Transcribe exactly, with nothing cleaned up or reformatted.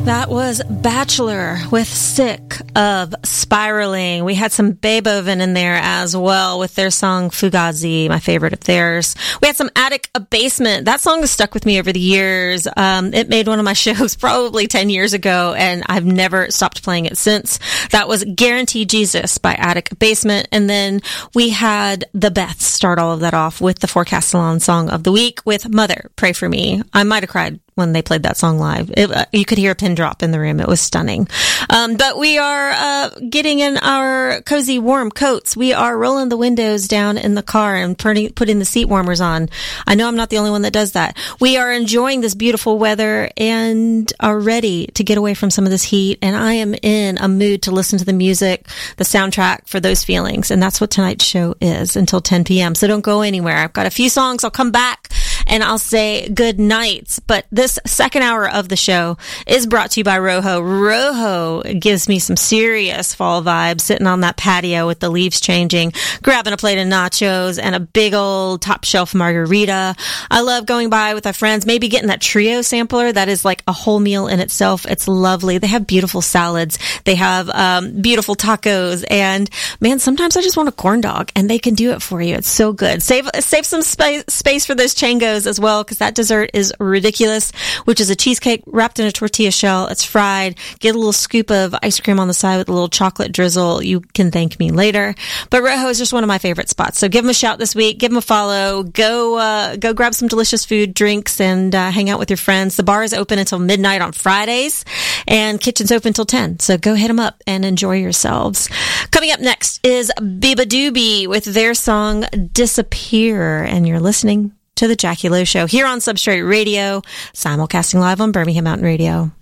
That was Bachelor with Sick of Spiraling. We had some Beethoven in there as well with their song Fugazi, my favorite of theirs. We had some Attic Abasement. That song has stuck with me over the years. Um, it made one of my shows probably ten years ago, and I've never stopped playing it since. That was Guarantee Jesus by Attic Abasement. And then we had the Beths start all of that off with the Forecast Salon song of the week with Mother, Pray For Me. I might have cried when they played that song live. It, uh, you could hear a pin drop in the room. It was stunning. Um, but we are uh, getting in our cozy warm coats. We are rolling the windows down in the car and putting, putting the seat warmers on. I know I'm not the only one that does that. We are enjoying this beautiful weather and are ready to get away from some of this heat. And I am in a mood to listen to the music, the soundtrack for those feelings. And that's what tonight's show is until ten p.m. So don't go anywhere. I've got a few songs. I'll come back and I'll say good nights. But this second hour of the show is brought to you by Rojo. Rojo gives me some serious fall vibes, sitting on that patio with the leaves changing, grabbing a plate of nachos and a big old top shelf margarita. I love going by with my friends, maybe getting that trio sampler. That is like a whole meal in itself. It's lovely. They have beautiful salads. They have um, beautiful tacos. And man, sometimes I just want a corn dog, and they can do it for you. It's so good. Save, save some space, space for those changos as well, because that dessert is ridiculous, which is a cheesecake wrapped in a tortilla shell. It's fried. Get a little scoop of ice cream on the side with a little chocolate drizzle. You can thank me later. But Rojo is just one of my favorite spots. So give them a shout this week. Give them a follow. Go uh, go grab some delicious food, drinks, and uh, hang out with your friends. The bar is open until midnight on Fridays, and kitchen's open until ten. So go hit them up and enjoy yourselves. Coming up next is Biba Doobie with their song Disappear, and you're listening to The Jackie Lowe Show here on Substrate Radio, simulcasting live on Birmingham Mountain Radio.